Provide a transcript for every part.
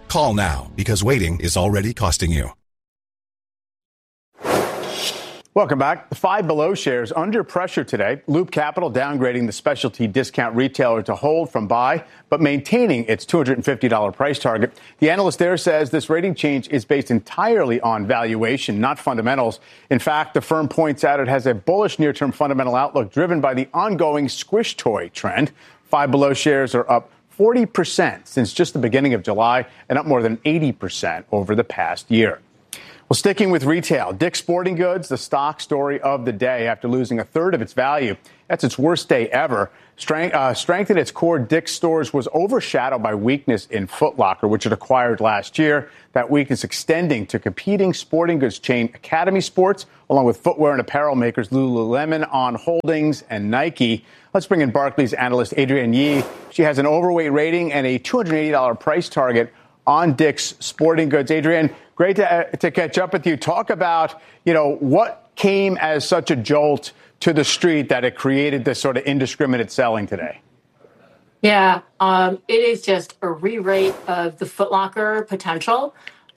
Call now because waiting is already costing you. Welcome back. Five Below shares under pressure today. Loop Capital downgrading the specialty discount retailer to hold from buy, but maintaining its $250 price target. The analyst there says this rating change is based entirely on valuation, not fundamentals. In fact, the firm points out it has a bullish near-term fundamental outlook driven by the ongoing squish toy trend. Five Below shares are up 40% since just the beginning of July and up more than 80% over the past year. Well, sticking with retail, Dick's Sporting Goods, the stock story of the day after losing a third of its value. That's its worst day ever. Strength in its core Dick's stores was overshadowed by weakness in Foot Locker, which it acquired last year. That weakness extending to competing sporting goods chain Academy Sports, along with footwear and apparel makers Lululemon, On Holdings, and Nike. Let's bring in Barclays analyst Adrienne Yee. She has an overweight rating and a $280 price target on Dick's Sporting Goods. Adrienne, great to catch up with you. Talk about, what came as such a jolt to the street that it created this sort of indiscriminate selling today. Yeah, it is just a re-rate of the Foot Locker potential.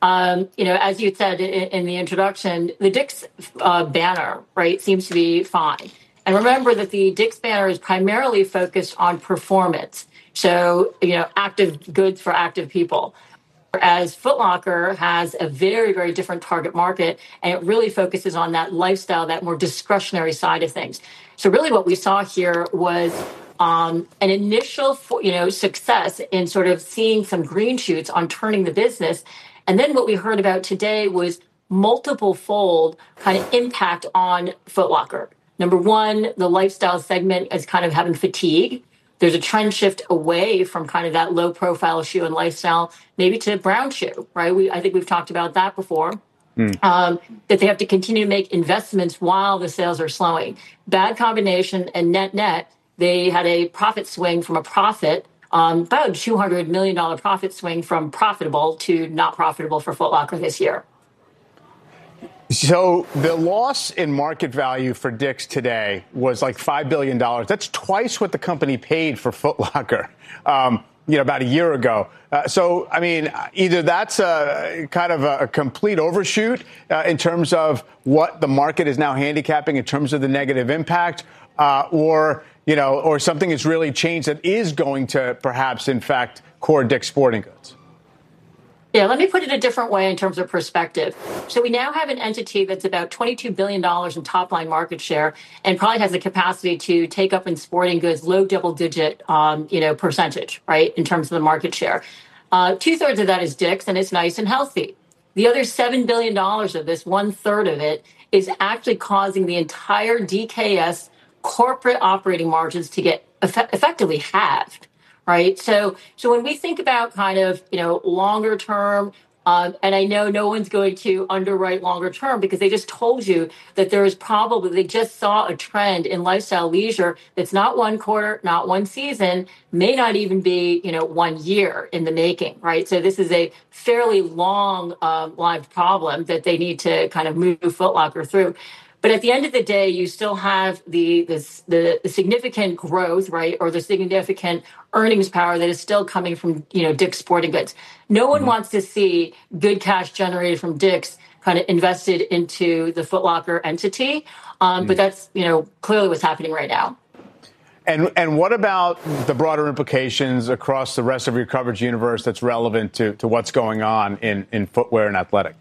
As you said in the introduction, the Dick's banner, right, seems to be fine. And remember that the Dick's banner is primarily focused on performance. So, active goods for active people. Whereas Foot Locker has a very, very different target market, and it really focuses on that lifestyle, that more discretionary side of things. So really what we saw here was an initial, success in sort of seeing some green shoots on turning the business. And then what we heard about today was multiple fold kind of impact on Foot Locker. Number one, the lifestyle segment is kind of having fatigue. There's a trend shift away from kind of that low profile shoe and lifestyle, maybe to brown shoe, right? I think we've talked about that before. That they have to continue to make investments while the sales are slowing. Bad combination, and net, they had a profit swing from a profit, about a $200 million profit swing from profitable to not profitable for Foot Locker this year. So the loss in market value for Dick's today was like $5 billion. That's twice what the company paid for Foot Locker, about a year ago. Either that's kind of a complete overshoot in terms of what the market is now handicapping in terms of the negative impact, or something has really changed that is going to perhaps, in fact, core Dick's Sporting Goods. Yeah, let me put it a different way in terms of perspective. So we now have an entity that's about $22 billion in top-line market share and probably has the capacity to take up in sporting goods low double-digit, percentage, right, in terms of the market share. Two-thirds of that is Dick's, and it's nice and healthy. The other $7 billion of this, one-third of it, is actually causing the entire DKS corporate operating margins to get effectively halved. Right. So when we think about kind of, longer term, and I know no one's going to underwrite longer term because they just told you that they just saw a trend in lifestyle leisure that's not one quarter, not one season, may not even be, 1 year in the making. Right. So this is a fairly long lived problem that they need to kind of move Foot Locker through. But at the end of the day, you still have the significant growth, right, or the significant earnings power that is still coming from, Dick's Sporting Goods. No one wants to see good cash generated from Dick's kind of invested into the Foot Locker entity, but that's, clearly what's happening right now. And what about the broader implications across the rest of your coverage universe that's relevant to what's going on in footwear and athletic?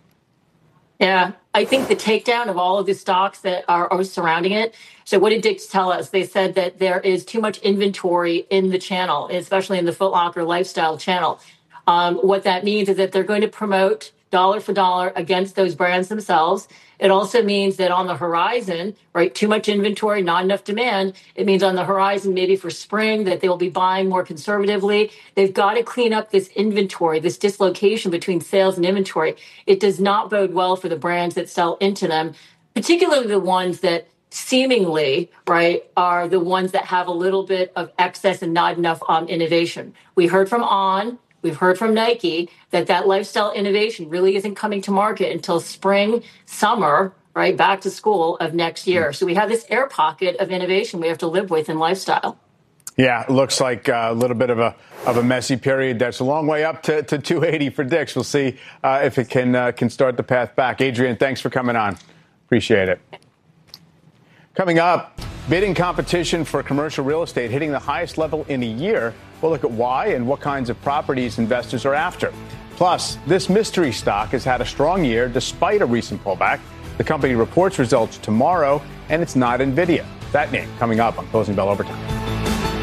Yeah, I think the takedown of all of the stocks that are surrounding it. So what did Dick's tell us? They said that there is too much inventory in the channel, especially in the Foot Locker lifestyle channel. What that means is that they're going to promote dollar for dollar against those brands themselves. It also means that on the horizon, right, too much inventory, not enough demand. It means on the horizon, maybe for spring, that they'll be buying more conservatively. They've got to clean up this inventory, this dislocation between sales and inventory. It does not bode well for the brands that sell into them, particularly the ones that seemingly, right, are the ones that have a little bit of excess and not enough innovation. We heard from On. We've heard from Nike that lifestyle innovation really isn't coming to market until spring, summer, right, back to school of next year. So we have this air pocket of innovation we have to live with in lifestyle. Yeah, it looks like a little bit of of a messy period. That's a long way up to 280 for Dix. We'll see if it can start the path back. Adrienne, thanks for coming on. Appreciate it. Coming up, bidding competition for commercial real estate hitting the highest level in a year. We'll look at why and what kinds of properties investors are after. Plus, this mystery stock has had a strong year despite a recent pullback. The company reports results tomorrow, and it's not NVIDIA. That name coming up on Closing Bell Overtime.